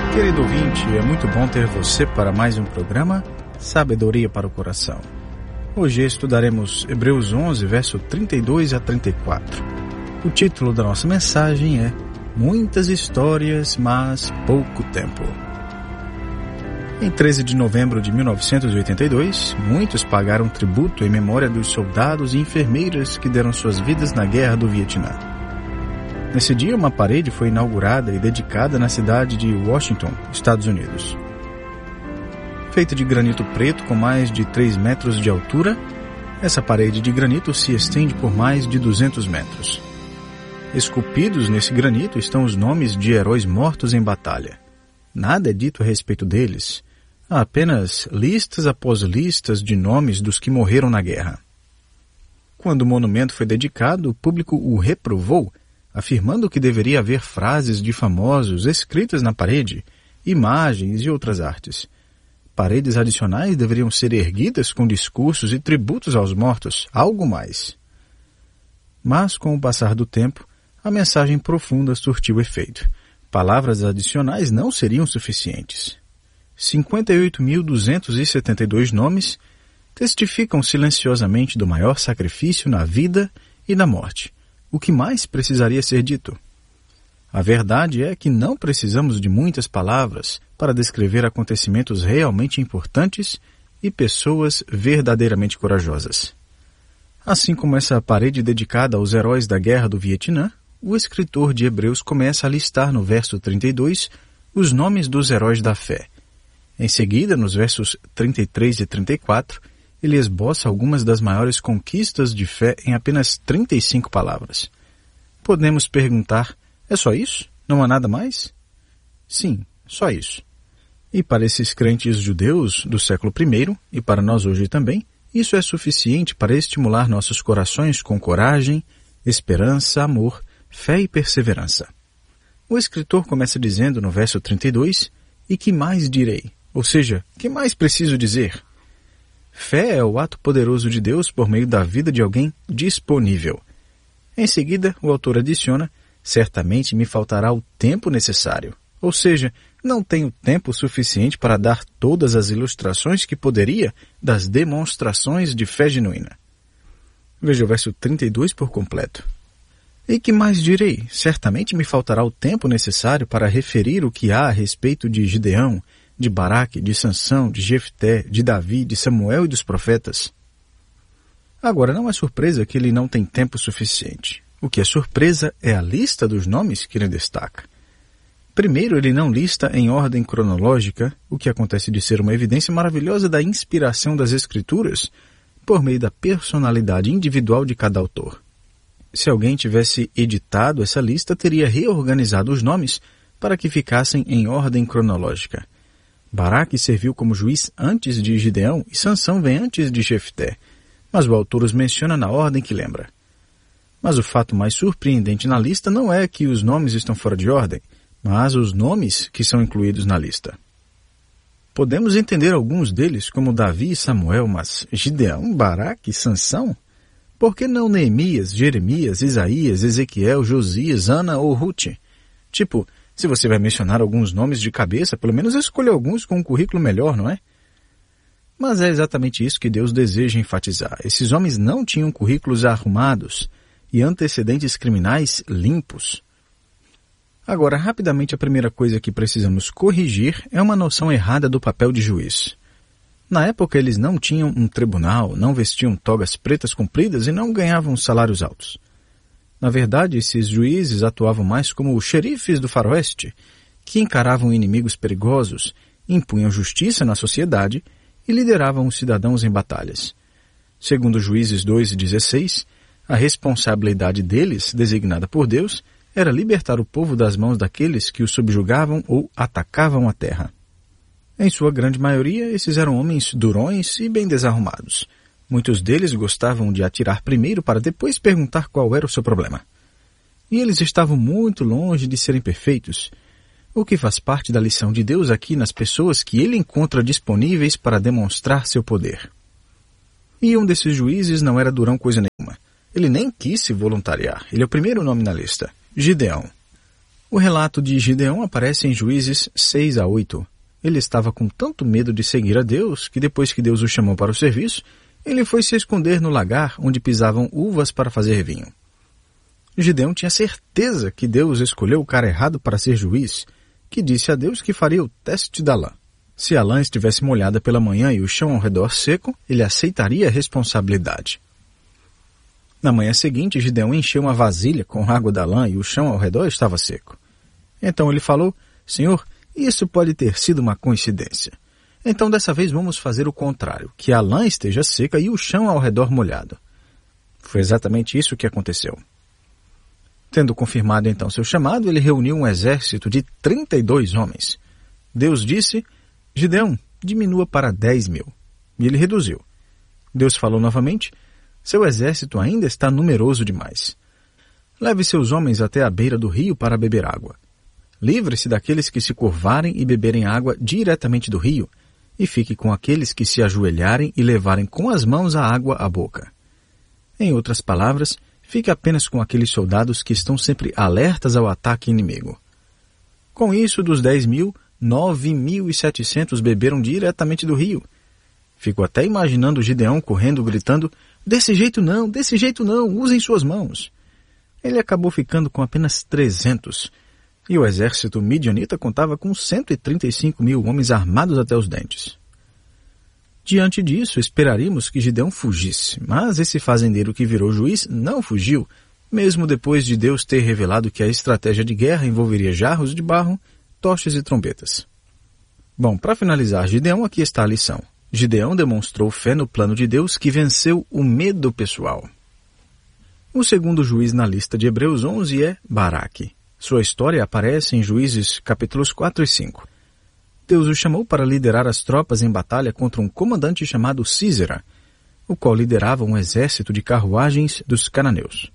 Querido ouvinte, é muito bom ter você para mais um programa Sabedoria para o Coração. Hoje estudaremos Hebreus 11, verso 32 a 34. O título da nossa mensagem é Muitas Histórias, mas Pouco Tempo. Em 13 de novembro de 1982, muitos pagaram tributo em memória dos soldados e enfermeiras que deram suas vidas na Guerra do Vietnã. Nesse dia, uma parede foi inaugurada e dedicada na cidade de Washington, Estados Unidos. Feita de granito preto com mais de 3 metros de altura, essa parede de granito se estende por mais de 200 metros. Esculpidos nesse granito estão os nomes de heróis mortos em batalha. Nada é dito a respeito deles. Há apenas listas após listas de nomes dos que morreram na guerra. Quando o monumento foi dedicado, o público o reprovou, afirmando que deveria haver frases de famosos escritas na parede, imagens e outras artes. Paredes adicionais deveriam ser erguidas com discursos e tributos aos mortos, algo mais. Mas, com o passar do tempo, a mensagem profunda surtiu efeito. Palavras adicionais não seriam suficientes. 58.272 nomes testificam silenciosamente do maior sacrifício na vida e na morte. O que mais precisaria ser dito? A verdade é que não precisamos de muitas palavras para descrever acontecimentos realmente importantes e pessoas verdadeiramente corajosas. Assim como essa parede dedicada aos heróis da Guerra do Vietnã, o escritor de Hebreus começa a listar no verso 32 os nomes dos heróis da fé. Em seguida, nos versos 33 e 34, ele esboça algumas das maiores conquistas de fé em apenas 35 palavras. Podemos perguntar, é só isso? Não há nada mais? Sim, só isso. E para esses crentes judeus do século I, e para nós hoje também, isso é suficiente para estimular nossos corações com coragem, esperança, amor, fé e perseverança. O escritor começa dizendo no verso 32, e que mais direi? Ou seja, que mais preciso dizer? Fé é o ato poderoso de Deus por meio da vida de alguém disponível. Em seguida, o autor adiciona, certamente me faltará o tempo necessário. Ou seja, não tenho tempo suficiente para dar todas as ilustrações que poderia das demonstrações de fé genuína. Veja o verso 32 por completo. E que mais direi? Certamente me faltará o tempo necessário para referir o que há a respeito de Gideão, de Baraque, de Sansão, de Jefté, de Davi, de Samuel e dos profetas. Agora, não é surpresa que ele não tem tempo suficiente. O que é surpresa é a lista dos nomes que ele destaca. Primeiro, ele não lista em ordem cronológica, o que acontece de ser uma evidência maravilhosa da inspiração das Escrituras, por meio da personalidade individual de cada autor. Se alguém tivesse editado essa lista, teria reorganizado os nomes para que ficassem em ordem cronológica. Baraque serviu como juiz antes de Gideão e Sansão vem antes de Jefté, mas o autor os menciona na ordem que lembra. Mas o fato mais surpreendente na lista não é que os nomes estão fora de ordem, mas os nomes que são incluídos na lista. Podemos entender alguns deles como Davi e Samuel, mas Gideão, Baraque e Sansão? Por que não Neemias, Jeremias, Isaías, Ezequiel, Josias, Ana ou Ruth? Tipo, se você vai mencionar alguns nomes de cabeça, pelo menos escolha alguns com um currículo melhor, não é? Mas é exatamente isso que Deus deseja enfatizar. Esses homens não tinham currículos arrumados e antecedentes criminais limpos. Agora, rapidamente, a primeira coisa que precisamos corrigir é uma noção errada do papel de juiz. Na época, eles não tinham um tribunal, não vestiam togas pretas compridas e não ganhavam salários altos. Na verdade, esses juízes atuavam mais como xerifes do faroeste, que encaravam inimigos perigosos, impunham justiça na sociedade e lideravam os cidadãos em batalhas. Segundo Juízes 2:16, a responsabilidade deles, designada por Deus, era libertar o povo das mãos daqueles que o subjugavam ou atacavam a terra. Em sua grande maioria, esses eram homens durões e bem desarrumados. Muitos deles gostavam de atirar primeiro para depois perguntar qual era o seu problema. E eles estavam muito longe de serem perfeitos, o que faz parte da lição de Deus aqui nas pessoas que ele encontra disponíveis para demonstrar seu poder. E um desses juízes não era durão coisa nenhuma. Ele nem quis se voluntariar. Ele é o primeiro nome na lista, Gideão. O relato de Gideão aparece em Juízes 6-8. Ele estava com tanto medo de seguir a Deus que depois que Deus o chamou para o serviço, ele foi se esconder no lagar onde pisavam uvas para fazer vinho. Gideão tinha certeza que Deus escolheu o cara errado para ser juiz, que disse a Deus que faria o teste da lã. Se a lã estivesse molhada pela manhã e o chão ao redor seco, ele aceitaria a responsabilidade. Na manhã seguinte, Gideão encheu uma vasilha com água da lã e o chão ao redor estava seco. Então ele falou: Senhor, isso pode ter sido uma coincidência. Então dessa vez vamos fazer o contrário, que a lã esteja seca e o chão ao redor molhado. Foi exatamente isso que aconteceu. Tendo confirmado então seu chamado, ele reuniu um exército de 32 homens. Deus disse: Gideão, diminua para 10.000. E ele reduziu. Deus falou novamente: seu exército ainda está numeroso demais. Leve seus homens até a beira do rio para beber água. Livre-se daqueles que se curvarem e beberem água diretamente do rio, e fique com aqueles que se ajoelharem e levarem com as mãos a água à boca. Em outras palavras, fique apenas com aqueles soldados que estão sempre alertas ao ataque inimigo. Com isso, dos 10.000, 9.700 beberam diretamente do rio. Fico até imaginando Gideão correndo, gritando: desse jeito não, usem suas mãos. Ele acabou ficando com apenas 300, e o exército midianita contava com 135.000 homens armados até os dentes. Diante disso, esperaríamos que Gideão fugisse, mas esse fazendeiro que virou juiz não fugiu, mesmo depois de Deus ter revelado que a estratégia de guerra envolveria jarros de barro, tochas e trombetas. Bom, para finalizar Gideão, aqui está a lição. Gideão demonstrou fé no plano de Deus que venceu o medo pessoal. O segundo juiz na lista de Hebreus 11 é Baraque. Sua história aparece em Juízes capítulos 4 e 5. Deus o chamou para liderar as tropas em batalha contra um comandante chamado Sísera, o qual liderava um exército de carruagens dos cananeus.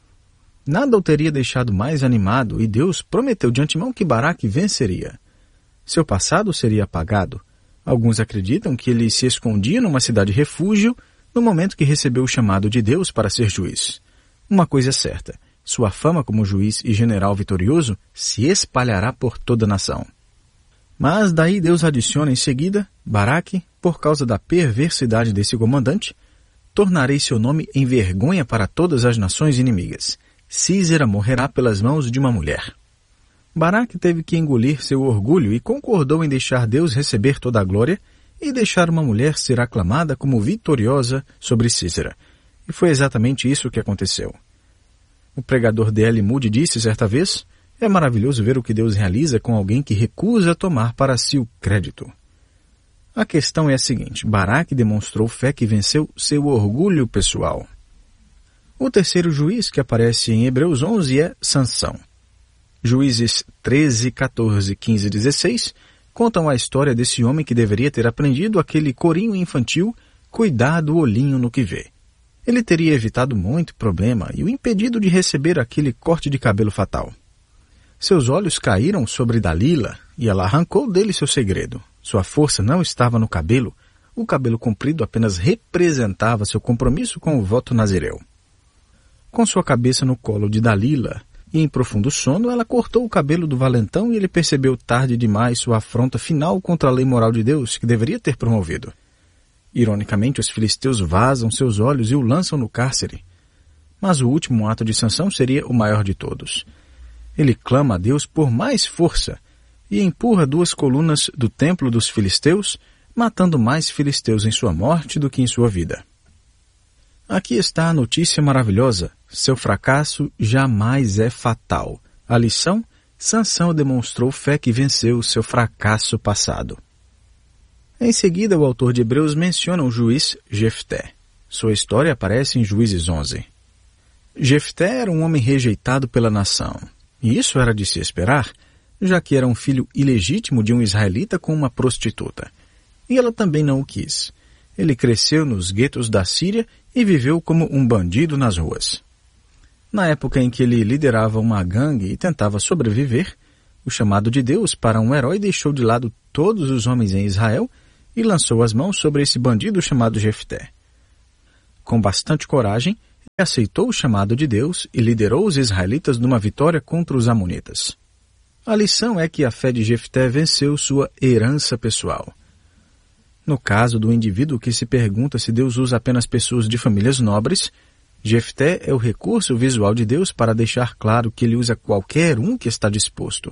Nada o teria deixado mais animado e Deus prometeu de antemão que Baraque venceria. Seu passado seria apagado. Alguns acreditam que ele se escondia numa cidade refúgio no momento que recebeu o chamado de Deus para ser juiz. Uma coisa é certa: sua fama como juiz e general vitorioso se espalhará por toda a nação. Mas daí Deus adiciona em seguida: Baraque, por causa da perversidade desse comandante, tornarei seu nome em vergonha para todas as nações inimigas. Sísera morrerá pelas mãos de uma mulher. Baraque teve que engolir seu orgulho e concordou em deixar Deus receber toda a glória e deixar uma mulher ser aclamada como vitoriosa sobre Sísera. E foi exatamente isso que aconteceu. O pregador D.L. Moody disse certa vez: é maravilhoso ver o que Deus realiza com alguém que recusa tomar para si o crédito. A questão é a seguinte: Baraque demonstrou fé que venceu seu orgulho pessoal. O terceiro juiz que aparece em Hebreus 11 é Sansão. Juízes 13, 14, 15 e 16 contam a história desse homem que deveria ter aprendido aquele corinho infantil: cuidado o olhinho no que vê. Ele teria evitado muito problema e o impedido de receber aquele corte de cabelo fatal. Seus olhos caíram sobre Dalila e ela arrancou dele seu segredo. Sua força não estava no cabelo. O cabelo comprido apenas representava seu compromisso com o voto nazireu. Com sua cabeça no colo de Dalila e em profundo sono, ela cortou o cabelo do valentão e ele percebeu tarde demais sua afronta final contra a lei moral de Deus que deveria ter promovido. Ironicamente, os filisteus vazam seus olhos e o lançam no cárcere. Mas o último ato de Sansão seria o maior de todos. Ele clama a Deus por mais força e empurra 2 colunas do templo dos filisteus, matando mais filisteus em sua morte do que em sua vida. Aqui está a notícia maravilhosa: seu fracasso jamais é fatal. A lição: Sansão demonstrou fé que venceu seu fracasso passado. Em seguida, o autor de Hebreus menciona o juiz Jefté. Sua história aparece em Juízes 11. Jefté era um homem rejeitado pela nação. E isso era de se esperar, já que era um filho ilegítimo de um israelita com uma prostituta. E ela também não o quis. Ele cresceu nos guetos da Síria e viveu como um bandido nas ruas. Na época em que ele liderava uma gangue e tentava sobreviver, o chamado de Deus para um herói deixou de lado todos os homens em Israel e lançou as mãos sobre esse bandido chamado Jefté. Com bastante coragem, ele aceitou o chamado de Deus e liderou os israelitas numa vitória contra os amonitas. A lição é que a fé de Jefté venceu sua herança pessoal. No caso do indivíduo que se pergunta se Deus usa apenas pessoas de famílias nobres, Jefté é o recurso visual de Deus para deixar claro que ele usa qualquer um que está disposto.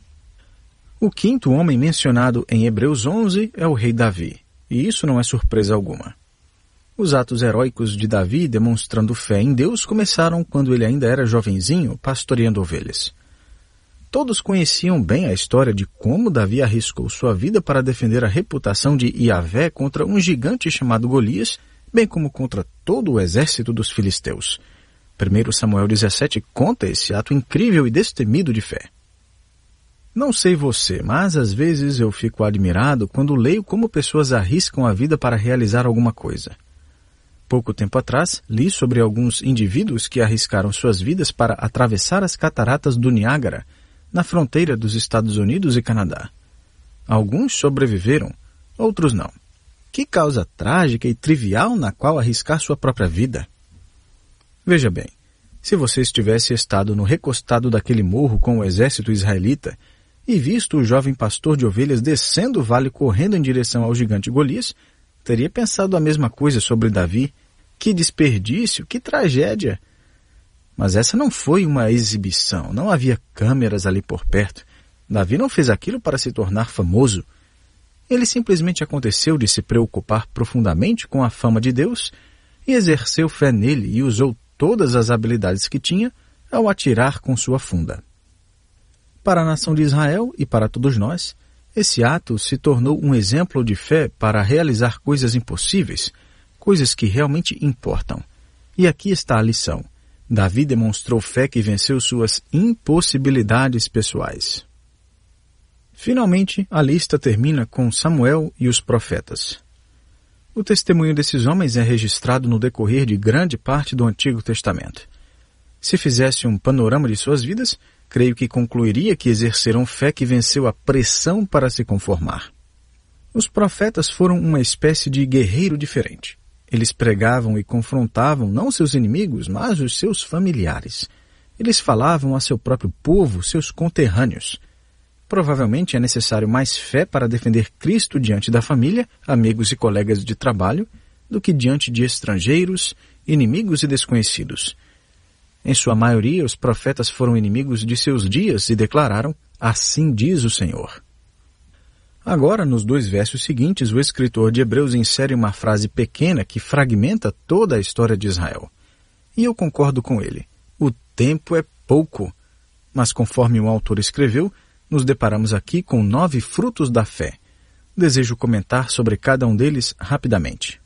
O quinto homem mencionado em Hebreus 11 é o rei Davi, e isso não é surpresa alguma. Os atos heróicos de Davi, demonstrando fé em Deus, começaram quando ele ainda era jovenzinho, pastoreando ovelhas. Todos conheciam bem a história de como Davi arriscou sua vida para defender a reputação de Iavé contra um gigante chamado Golias, bem como contra todo o exército dos filisteus. 1 Samuel 17 conta esse ato incrível e destemido de fé. Não sei você, mas às vezes eu fico admirado quando leio como pessoas arriscam a vida para realizar alguma coisa. Pouco tempo atrás, li sobre alguns indivíduos que arriscaram suas vidas para atravessar as cataratas do Niágara, na fronteira dos Estados Unidos e Canadá. Alguns sobreviveram, outros não. Que causa trágica e trivial na qual arriscar sua própria vida? Veja bem, se você tivesse estado no recostado daquele morro com o exército israelita e visto o jovem pastor de ovelhas descendo o vale correndo em direção ao gigante Golias, teria pensado a mesma coisa sobre Davi. Que desperdício, que tragédia! Mas essa não foi uma exibição, não havia câmeras ali por perto. Davi não fez aquilo para se tornar famoso. Ele simplesmente aconteceu de se preocupar profundamente com a fama de Deus e exerceu fé nele e usou todas as habilidades que tinha ao atirar com sua funda. Para a nação de Israel e para todos nós, esse ato se tornou um exemplo de fé para realizar coisas impossíveis, coisas que realmente importam. E aqui está a lição. Davi demonstrou fé que venceu suas impossibilidades pessoais. Finalmente, a lista termina com Samuel e os profetas. O testemunho desses homens é registrado no decorrer de grande parte do Antigo Testamento. Se fizesse um panorama de suas vidas, creio que concluiria que exerceram fé que venceu a pressão para se conformar. Os profetas foram uma espécie de guerreiro diferente. Eles pregavam e confrontavam não seus inimigos, mas os seus familiares. Eles falavam a seu próprio povo, seus conterrâneos. Provavelmente é necessário mais fé para defender Cristo diante da família, amigos e colegas de trabalho, do que diante de estrangeiros, inimigos e desconhecidos. Em sua maioria, os profetas foram inimigos de seus dias e declararam, assim diz o Senhor. Agora, nos 2 versos seguintes, o escritor de Hebreus insere uma frase pequena que fragmenta toda a história de Israel. E eu concordo com ele. O tempo é pouco. Mas conforme o autor escreveu, nos deparamos aqui com 9 frutos da fé. Desejo comentar sobre cada um deles rapidamente.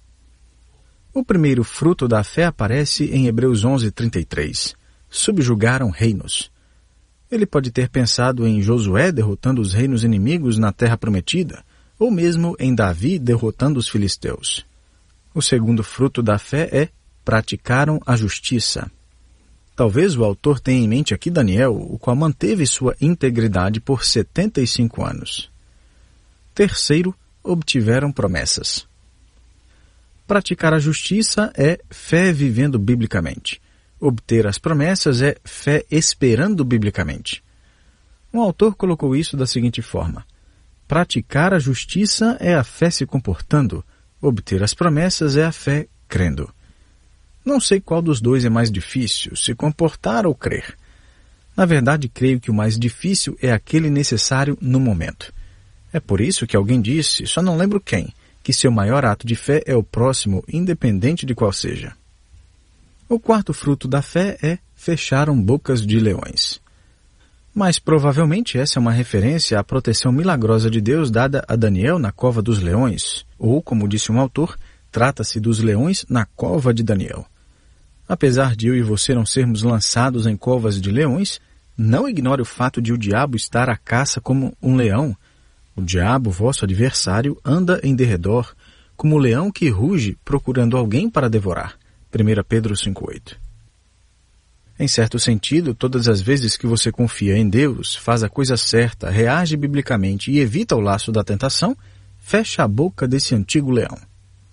O primeiro fruto da fé aparece em Hebreus 11:33. Subjugaram reinos. Ele pode ter pensado em Josué derrotando os reinos inimigos na terra prometida, ou mesmo em Davi derrotando os filisteus. O segundo fruto da fé é praticaram a justiça. Talvez o autor tenha em mente aqui Daniel, o qual manteve sua integridade por 75 anos. Terceiro, obtiveram promessas. Praticar a justiça é fé vivendo biblicamente. Obter as promessas é fé esperando biblicamente. Um autor colocou isso da seguinte forma: praticar a justiça é a fé se comportando, obter as promessas é a fé crendo. Não sei qual dos dois é mais difícil, se comportar ou crer. Na verdade, creio que o mais difícil é aquele necessário no momento. É por isso que alguém disse, só não lembro quem, que seu maior ato de fé é o próximo, independente de qual seja. O quarto fruto da fé é fecharam bocas de leões. Mas provavelmente essa é uma referência à proteção milagrosa de Deus dada a Daniel na cova dos leões, ou, como disse um autor, trata-se dos leões na cova de Daniel. Apesar de eu e você não sermos lançados em covas de leões, não ignore o fato de o diabo estar à caça como um leão. O diabo, vosso adversário, anda em derredor, como o leão que ruge procurando alguém para devorar. 1 Pedro 5,8. Em certo sentido, todas as vezes que você confia em Deus, faz a coisa certa, reage biblicamente e evita o laço da tentação, fecha a boca desse antigo leão.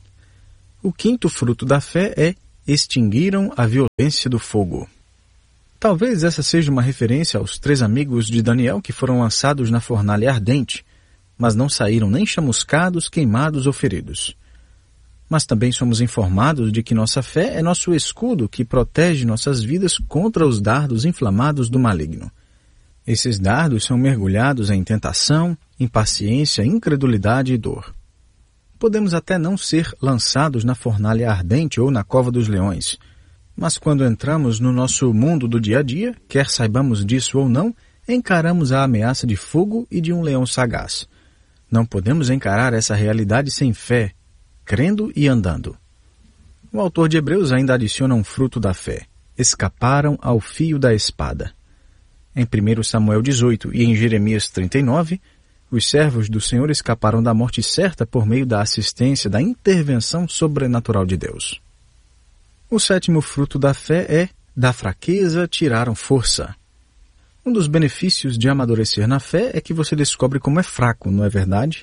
O quinto fruto da fé é extinguiram a violência do fogo. Talvez essa seja uma referência aos 3 amigos de Daniel que foram lançados na fornalha ardente, mas não saíram nem chamuscados, queimados ou feridos. Mas também somos informados de que nossa fé é nosso escudo que protege nossas vidas contra os dardos inflamados do maligno. Esses dardos são mergulhados em tentação, impaciência, incredulidade e dor. Podemos até não ser lançados na fornalha ardente ou na cova dos leões, mas quando entramos no nosso mundo do dia a dia, quer saibamos disso ou não, encaramos a ameaça de fogo e de um leão sagaz. Não podemos encarar essa realidade sem fé, crendo e andando. O autor de Hebreus ainda adiciona um fruto da fé. Escaparam ao fio da espada. Em 1 Samuel 18 e em Jeremias 39, os servos do Senhor escaparam da morte certa por meio da assistência da intervenção sobrenatural de Deus. O 7º fruto da fé é: da fraqueza tiraram força. Um dos benefícios de amadurecer na fé é que você descobre como é fraco, não é verdade?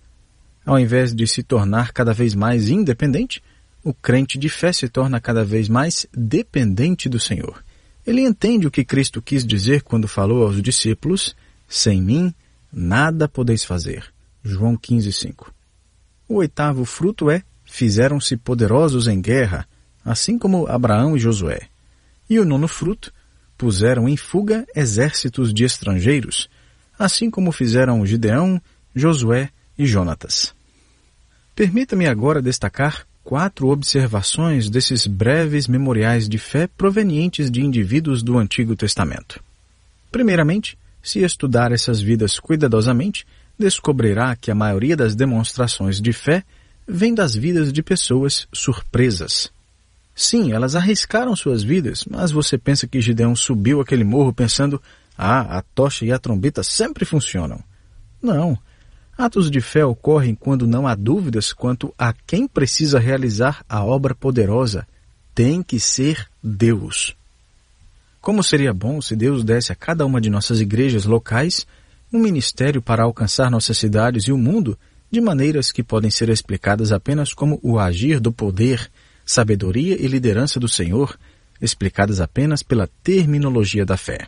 Ao invés de se tornar cada vez mais independente, o crente de fé se torna cada vez mais dependente do Senhor. Ele entende o que Cristo quis dizer quando falou aos discípulos: sem mim, nada podeis fazer. João 15:5. O 8º fruto é: fizeram-se poderosos em guerra, assim como Abraão e Josué. E o 9º fruto: puseram em fuga exércitos de estrangeiros, assim como fizeram Gideão, Josué e Jonatas. Permita-me agora destacar 4 observações desses breves memoriais de fé provenientes de indivíduos do Antigo Testamento. Primeiramente, se estudar essas vidas cuidadosamente, descobrirá que a maioria das demonstrações de fé vem das vidas de pessoas surpresas. Sim, elas arriscaram suas vidas, mas você pensa que Gideão subiu aquele morro pensando: a tocha e a trombeta sempre funcionam. Não. Atos de fé ocorrem quando não há dúvidas quanto a quem precisa realizar a obra poderosa. Tem que ser Deus. Como seria bom se Deus desse a cada uma de nossas igrejas locais um ministério para alcançar nossas cidades e o mundo de maneiras que podem ser explicadas apenas como o agir do poder, sabedoria e liderança do Senhor, explicadas apenas pela terminologia da fé.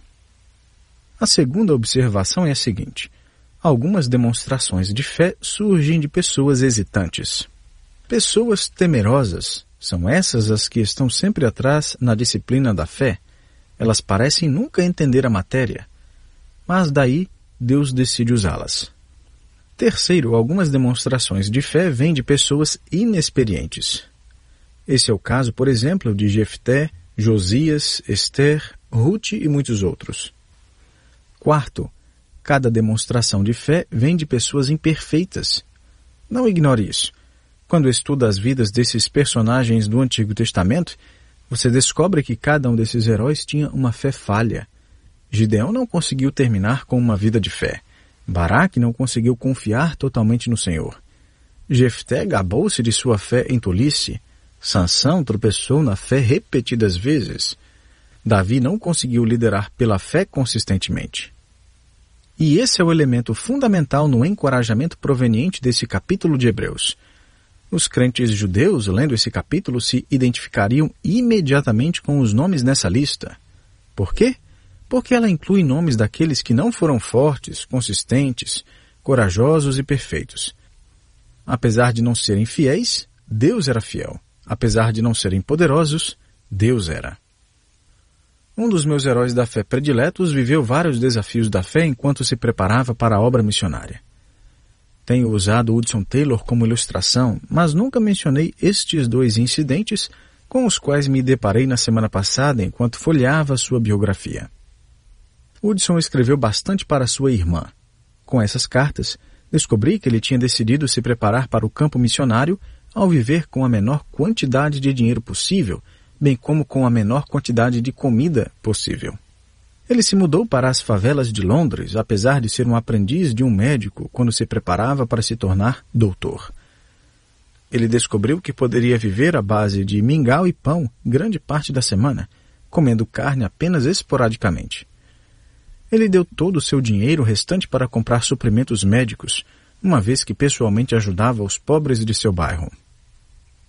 A segunda observação é a seguinte: algumas demonstrações de fé surgem de pessoas hesitantes. Pessoas temerosas são essas as que estão sempre atrás na disciplina da fé. Elas parecem nunca entender a matéria, mas daí Deus decide usá-las. Terceiro, algumas demonstrações de fé vêm de pessoas inexperientes. Esse é o caso, por exemplo, de Jefté, Josias, Esther, Ruth e muitos outros. Quarto, cada demonstração de fé vem de pessoas imperfeitas. Não ignore isso. Quando estuda as vidas desses personagens do Antigo Testamento, você descobre que cada um desses heróis tinha uma fé falha. Gideão não conseguiu terminar com uma vida de fé. Baraque não conseguiu confiar totalmente no Senhor. Jefté gabou-se de sua fé em tolice. Sansão tropeçou na fé repetidas vezes. Davi não conseguiu liderar pela fé consistentemente. E esse é o elemento fundamental no encorajamento proveniente desse capítulo de Hebreus. Os crentes judeus, lendo esse capítulo, se identificariam imediatamente com os nomes nessa lista. Por quê? Porque ela inclui nomes daqueles que não foram fortes, consistentes, corajosos e perfeitos. Apesar de não serem fiéis, Deus era fiel. Apesar de não serem poderosos, Deus era. Um dos meus heróis da fé prediletos viveu vários desafios da fé enquanto se preparava para a obra missionária. Tenho usado Hudson Taylor como ilustração, mas nunca mencionei estes 2 incidentes com os quais me deparei na semana passada enquanto folheava sua biografia. Hudson escreveu bastante para sua irmã. Com essas cartas, descobri que ele tinha decidido se preparar para o campo missionário ao viver com a menor quantidade de dinheiro possível, bem como com a menor quantidade de comida possível. Ele se mudou para as favelas de Londres, apesar de ser um aprendiz de um médico quando se preparava para se tornar doutor. Ele descobriu que poderia viver à base de mingau e pão grande parte da semana, comendo carne apenas esporadicamente. Ele deu todo o seu dinheiro restante para comprar suprimentos médicos, uma vez que pessoalmente ajudava os pobres de seu bairro.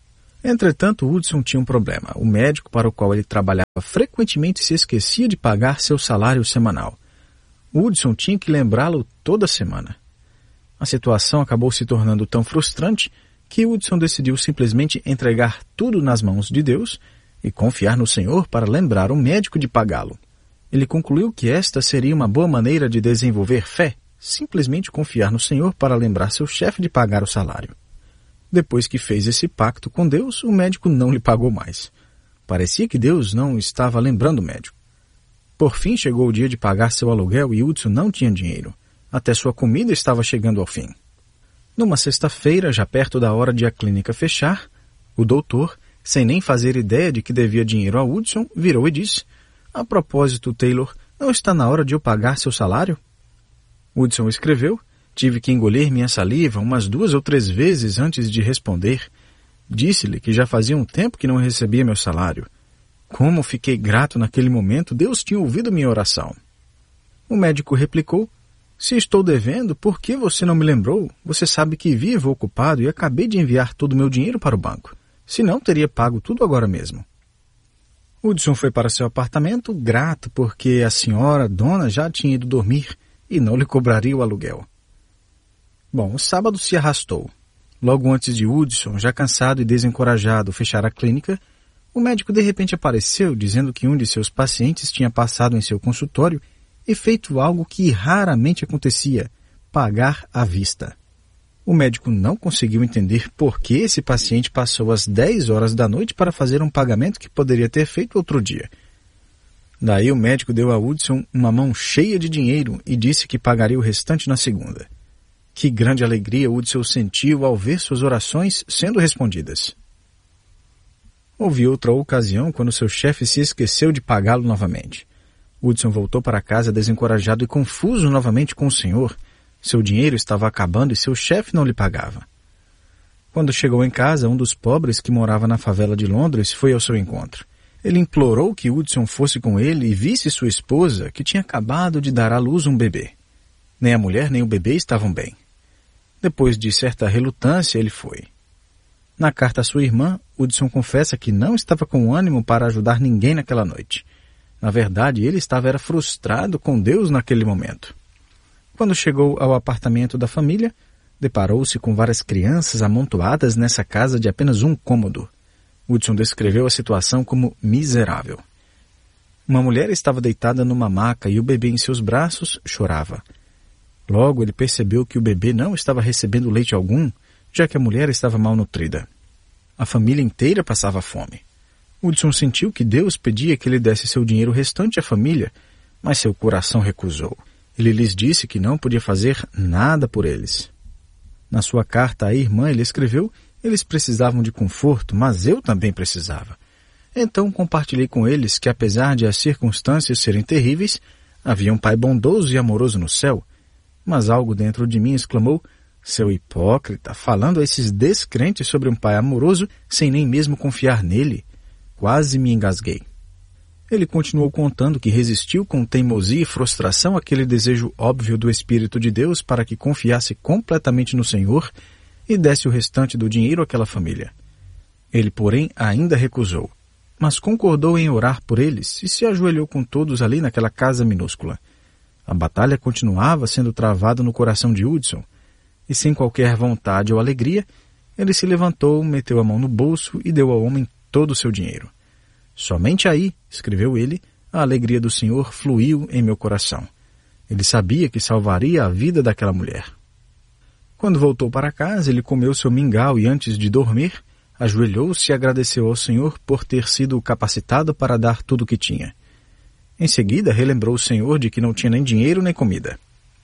Entretanto, Hudson tinha um problema. O médico para o qual ele trabalhava frequentemente se esquecia de pagar seu salário semanal. Hudson tinha que lembrá-lo toda semana. A situação acabou se tornando tão frustrante que Hudson decidiu simplesmente entregar tudo nas mãos de Deus e confiar no Senhor para lembrar o médico de pagá-lo. Ele concluiu que esta seria uma boa maneira de desenvolver fé, simplesmente confiar no Senhor para lembrar seu chefe de pagar o salário. Depois que fez esse pacto com Deus, o médico não lhe pagou mais. Parecia que Deus não estava lembrando o médico. Por fim chegou o dia de pagar seu aluguel e Hudson não tinha dinheiro. Até sua comida estava chegando ao fim. Numa sexta-feira, já perto da hora de a clínica fechar, o doutor, sem nem fazer ideia de que devia dinheiro a Hudson, virou e disse: "A propósito, Taylor, não está na hora de eu pagar seu salário?" Hudson escreveu: "Tive que engolir minha saliva umas 2 ou 3 vezes antes de responder. Disse-lhe que já fazia um tempo que não recebia meu salário. Como fiquei grato naquele momento, Deus tinha ouvido minha oração." O médico replicou: "Se estou devendo, por que você não me lembrou? Você sabe que vivo ocupado e acabei de enviar todo o meu dinheiro para o banco. Senão teria pago tudo agora mesmo." Hudson foi para seu apartamento, grato porque a senhora dona já tinha ido dormir e não lhe cobraria o aluguel. Bom, o sábado se arrastou. Logo antes de Hudson, já cansado e desencorajado, fechar a clínica, o médico de repente apareceu dizendo que um de seus pacientes tinha passado em seu consultório e feito algo que raramente acontecia: pagar à vista. O médico não conseguiu entender por que esse paciente passou às 10 horas da noite para fazer um pagamento que poderia ter feito outro dia. Daí o médico deu a Hudson uma mão cheia de dinheiro e disse que pagaria o restante na segunda. Que grande alegria Hudson sentiu ao ver suas orações sendo respondidas. Houve outra ocasião quando seu chefe se esqueceu de pagá-lo novamente. Hudson voltou para casa desencorajado e confuso novamente com o senhor. Seu dinheiro estava acabando e seu chefe não lhe pagava. Quando chegou em casa, um dos pobres que morava na favela de Londres foi ao seu encontro. Ele implorou que Hudson fosse com ele e visse sua esposa, que tinha acabado de dar à luz um bebê. Nem a mulher nem o bebê estavam bem. Depois de certa relutância, ele foi. Na carta à sua irmã, Hudson confessa que não estava com ânimo para ajudar ninguém naquela noite. Na verdade, ele estava frustrado com Deus naquele momento. Quando chegou ao apartamento da família, deparou-se com várias crianças amontoadas nessa casa de apenas um cômodo. Hudson descreveu a situação como miserável. Uma mulher estava deitada numa maca e o bebê em seus braços chorava. Logo ele percebeu que o bebê não estava recebendo leite algum, já que a mulher estava malnutrida. A família inteira passava fome. Hudson sentiu que Deus pedia que ele desse seu dinheiro restante à família, mas seu coração recusou. Ele lhes disse que não podia fazer nada por eles. Na sua carta à irmã ele escreveu: "Eles precisavam de conforto, mas eu também precisava. Então compartilhei com eles que, apesar de as circunstâncias serem terríveis, havia um Pai bondoso e amoroso no céu. Mas algo dentro de mim exclamou: seu hipócrita, falando a esses descrentes sobre um Pai amoroso sem nem mesmo confiar nele. Quase me engasguei." Ele continuou contando que resistiu com teimosia e frustração àquele desejo óbvio do Espírito de Deus para que confiasse completamente no Senhor e desse o restante do dinheiro àquela família. Ele, porém, ainda recusou, mas concordou em orar por eles e se ajoelhou com todos ali naquela casa minúscula. A batalha continuava sendo travada no coração de Hudson, e sem qualquer vontade ou alegria, ele se levantou, meteu a mão no bolso e deu ao homem todo o seu dinheiro. "Somente aí", escreveu ele, "a alegria do Senhor fluiu em meu coração. Ele sabia que salvaria a vida daquela mulher." Quando voltou para casa, ele comeu seu mingau e antes de dormir, ajoelhou-se e agradeceu ao Senhor por ter sido capacitado para dar tudo o que tinha. Em seguida, relembrou o Senhor de que não tinha nem dinheiro nem comida.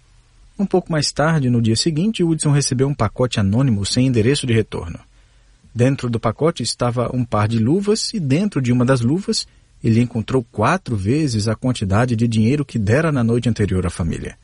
Um pouco mais tarde, no dia seguinte, Hudson recebeu um pacote anônimo sem endereço de retorno. Dentro do pacote estava um par de luvas e dentro de uma das luvas ele encontrou 4 vezes a quantidade de dinheiro que dera na noite anterior à família.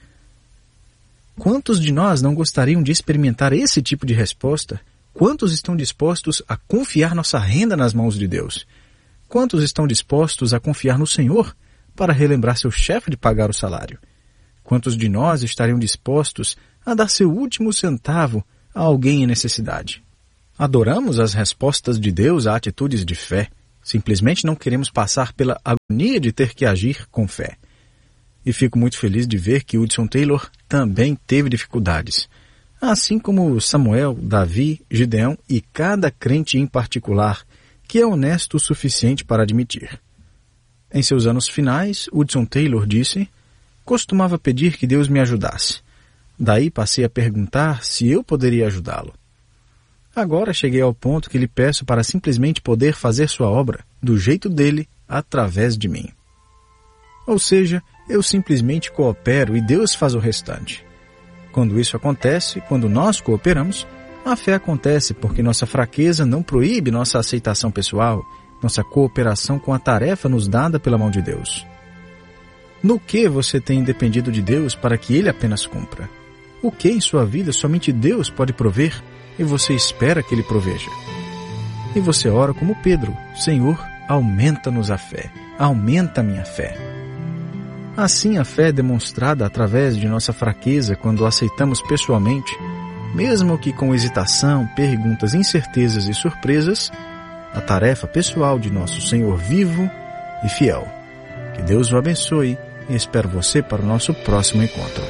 Quantos de nós não gostariam de experimentar esse tipo de resposta? Quantos estão dispostos a confiar nossa renda nas mãos de Deus? Quantos estão dispostos a confiar no Senhor para relembrar seu chefe de pagar o salário? Quantos de nós estariam dispostos a dar seu último centavo a alguém em necessidade? Adoramos as respostas de Deus a atitudes de fé. Simplesmente não queremos passar pela agonia de ter que agir com fé. E fico muito feliz de ver que Hudson Taylor também teve dificuldades, assim como Samuel, Davi, Gideão e cada crente em particular que é honesto o suficiente para admitir. Em seus anos finais, Hudson Taylor disse: costumava pedir que Deus me ajudasse. Daí passei a perguntar se eu poderia ajudá-lo. Agora cheguei ao ponto que lhe peço para simplesmente poder fazer sua obra do jeito dele, através de mim. Ou seja, eu simplesmente coopero e Deus faz o restante. Quando isso acontece, quando nós cooperamos, a fé acontece porque nossa fraqueza não proíbe nossa aceitação pessoal, nossa cooperação com a tarefa nos dada pela mão de Deus. No que você tem dependido de Deus para que Ele apenas cumpra? O que em sua vida somente Deus pode prover e você espera que Ele proveja? E você ora como Pedro: Senhor, aumenta-nos a fé, aumenta a minha fé. Assim, a fé é demonstrada através de nossa fraqueza quando aceitamos pessoalmente, mesmo que com hesitação, perguntas, incertezas e surpresas, a tarefa pessoal de nosso Senhor vivo e fiel. Que Deus o abençoe e espero você para o nosso próximo encontro.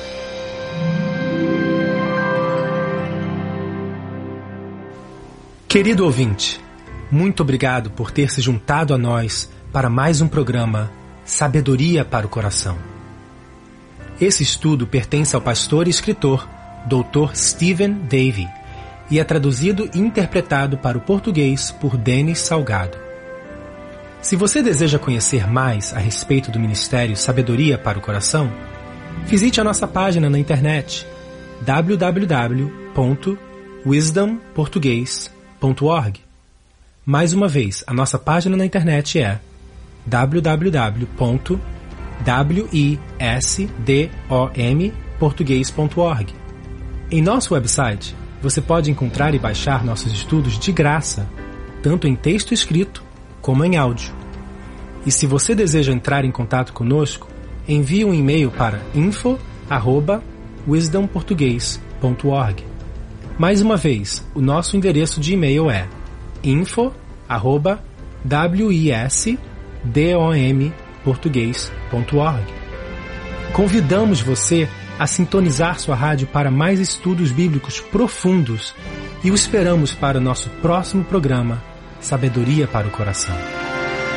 Querido ouvinte, muito obrigado por ter se juntado a nós para mais um programa Sabedoria para o Coração. Esse estudo pertence ao pastor e escritor Dr. Stephen Davey e é traduzido e interpretado para o português por Denis Salgado. Se você deseja conhecer mais a respeito do Ministério Sabedoria para o Coração, visite a nossa página na internet www.wisdomportugues.org. Mais uma vez, a nossa página na internet é www.wisdomportugues.org. Em nosso website, você pode encontrar e baixar nossos estudos de graça, tanto em texto escrito como em áudio. E se você deseja entrar em contato conosco, envie um e-mail para info@wisdomportugues.org. Mais uma vez, o nosso endereço de e-mail é info@wisdomportugues.org. Convidamos você a sintonizar sua rádio para mais estudos bíblicos profundos e o esperamos para o nosso próximo programa Sabedoria para o Coração.